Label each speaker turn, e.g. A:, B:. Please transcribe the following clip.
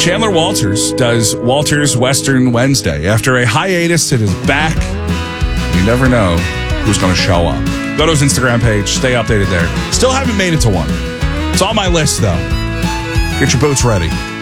A: Chandler Walters does Walters Western Wednesday. After a hiatus, it is back. You never know who's going to show up. Go to his Instagram page. Stay updated there. Still haven't made it to one. It's on my list, though. Get your boots ready.